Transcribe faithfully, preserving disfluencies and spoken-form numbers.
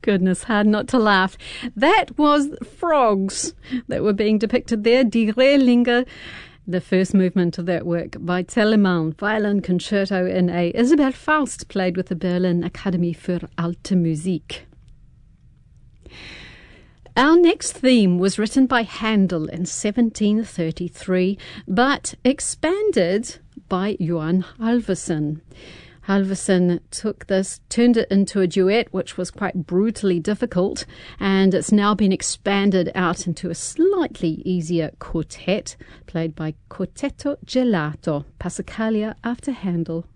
Goodness, hard not to laugh. That was frogs that were being depicted there. Die Rehrlinge, the first movement of that work by Telemann, violin concerto in A. Isabel Faust played with the Berlin Academy für Alte Musik. Our next theme was written by Handel in seventeen thirty-three, but expanded by Johan Halvorsen. Halvorsen took this, turned it into a duet, which was quite brutally difficult, and it's now been expanded out into a slightly easier quartet, played by Quartetto Gelato, Passacaglia after Handel.